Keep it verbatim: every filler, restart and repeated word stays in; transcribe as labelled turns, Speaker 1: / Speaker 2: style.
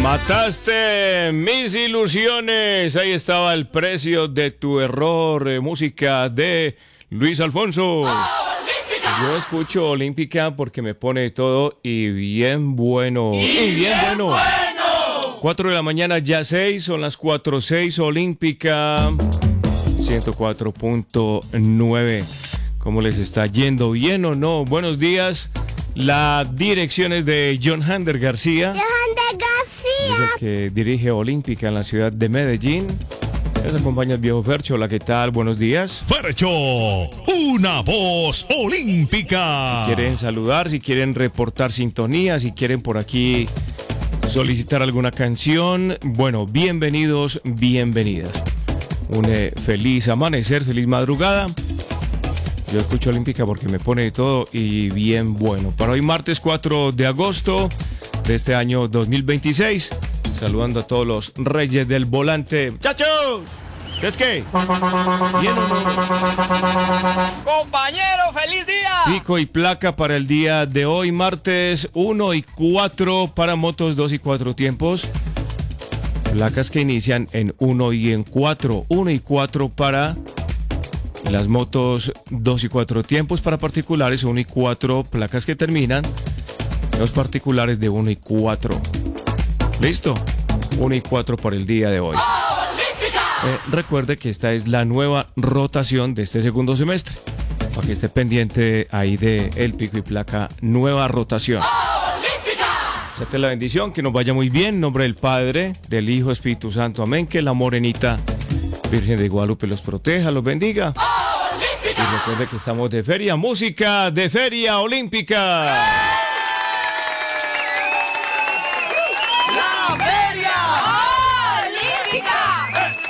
Speaker 1: Mataste mis ilusiones. Ahí estaba el precio de tu error. Eh, música de Luis Alfonso. Yo escucho Olímpica porque me pone todo y bien bueno. Y, y bien bueno. bueno. cuatro de la mañana, ya seis. Son las cuatro seis. Olímpica ciento cuatro punto nueve. ¿Cómo les está yendo? ¿Bien o no? Buenos días. La dirección es de John Hander García.
Speaker 2: John Hander García.
Speaker 1: Es el que dirige Olímpica en la ciudad de Medellín. Les acompaña el viejo Fercho. Hola, ¿qué tal? Buenos días.
Speaker 3: Fercho, una voz olímpica.
Speaker 1: Si quieren saludar, si quieren reportar sintonía, si quieren por aquí solicitar alguna canción, bueno, bienvenidos, bienvenidas. Un eh, feliz amanecer, feliz madrugada. Yo escucho Olímpica porque me pone de todo y bien bueno. Para hoy martes cuatro de agosto de este año dos mil veintiséis. Saludando a todos los reyes del volante. ¡Muchachos! ¿Es qué? ¿Bien o no?
Speaker 4: ¡Compañero, feliz día!
Speaker 1: Pico y placa para el día de hoy, martes uno y cuatro para motos dos y cuatro tiempos. Placas que inician en uno y en cuatro. uno y cuatro para las motos dos y cuatro tiempos, para particulares uno y cuatro, placas que terminan los particulares de uno y cuatro. ¿Listo? uno y cuatro por el día de hoy. Eh, recuerde que esta es la nueva rotación de este segundo semestre, para que esté pendiente ahí de el pico y placa, nueva rotación. Sate la bendición, que nos vaya muy bien. En nombre del Padre, del Hijo, Espíritu Santo, amén. Que la morenita Virgen de Guadalupe los proteja, los bendiga. Y recuerde que estamos de feria, música de feria olímpica.